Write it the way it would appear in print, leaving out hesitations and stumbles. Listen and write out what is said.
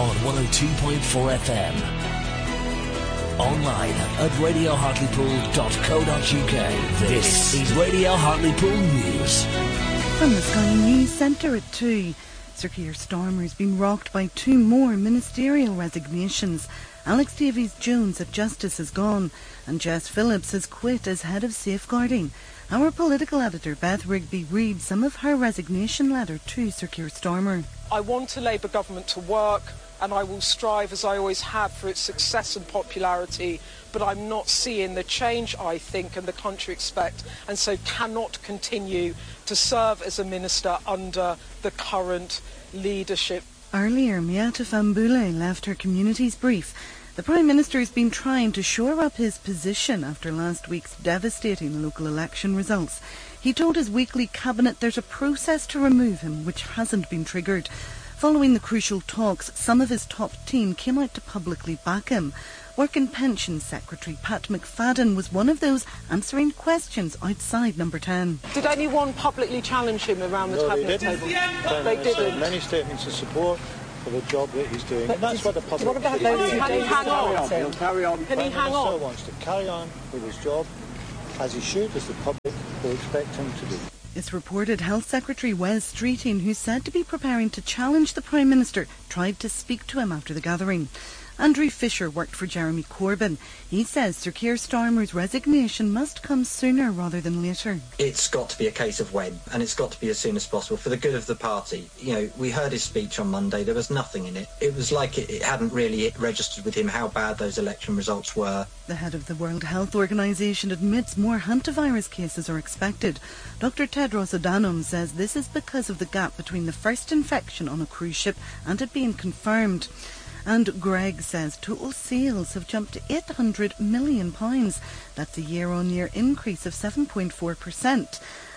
on 102.4 FM. Online at radiohartlepool.co.uk. This is Radio Hartlepool News. From the Sky News Centre at 2. Sir Keir Starmer has been rocked by 2 more ministerial resignations. Alex Davies-Jones at Justice has gone, and Jess Phillips has quit as head of safeguarding. Our political editor Beth Rigby reads some of her resignation letter to Sir Keir Starmer. I want a Labour government to work, and I will strive, as I always have, for its success and popularity, but I'm not seeing the change I think and the country expect, and so cannot continue to serve as a minister under the current leadership. Earlier, Miata Fambule left her community's brief. The Prime Minister has been trying to shore up his position after last week's devastating local election results. He told his weekly cabinet there's a process to remove him which hasn't been triggered. Following the crucial talks, some of his top team came out to publicly back him. Work and Pensions Secretary Pat McFadden was one of those answering questions outside Number 10. Did anyone publicly challenge him around the cabinet table? They didn't. Many statements of support for the job that he's doing. And that's what the public... What about those? Can he hang on? He'll carry on. Can he hang on? He wants to carry on with his job as he should, as the public will expect him to do. It's reported Health Secretary Wes Streeting, who's said to be preparing to challenge the Prime Minister, tried to speak to him after the gathering. Andrew Fisher worked for Jeremy Corbyn. He says Sir Keir Starmer's resignation must come sooner rather than later. It's got to be a case of when, and it's got to be as soon as possible for the good of the party. You know, we heard his speech on Monday. There was nothing in it. It was like it hadn't really registered with him how bad those election results were. The head of the World Health Organization admits more hantavirus cases are expected. Dr. Tedros Adhanom says this is because of the gap between the first infection on a cruise ship and it being confirmed. And Greg says total sales have jumped to £800 million. That's a year-on-year increase of 7.4%.